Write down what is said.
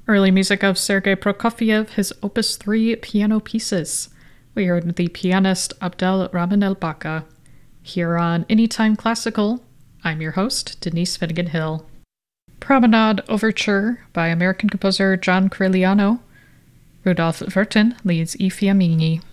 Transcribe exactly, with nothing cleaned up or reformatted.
Early music of Sergei Prokofiev, his Opus three piano pieces. We heard the pianist Abdel Rahman El-Baka. Here on Anytime Classical, I'm your host, Denise Finnegan Hill. Promenade Overture by American composer John Corigliano. Rudolf Virten leads I Fiammini.